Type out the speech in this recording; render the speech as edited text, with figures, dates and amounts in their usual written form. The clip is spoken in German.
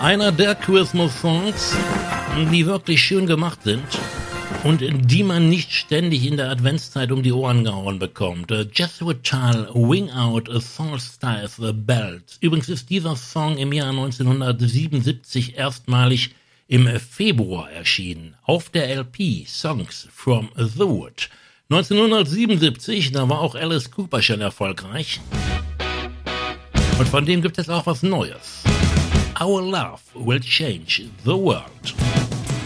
Einer der Christmas-Songs, die wirklich schön gemacht sind und die man nicht ständig in der Adventszeit um die Ohren gehauen bekommt. Jethro Tull, Wing Out a Solstice Belt. Übrigens ist dieser Song im Jahr 1977 erstmalig im Februar erschienen, auf der LP Songs from the Wood. 1977, da war auch Alice Cooper schon erfolgreich. Und von dem gibt es auch was Neues. Our Love Will Change the World.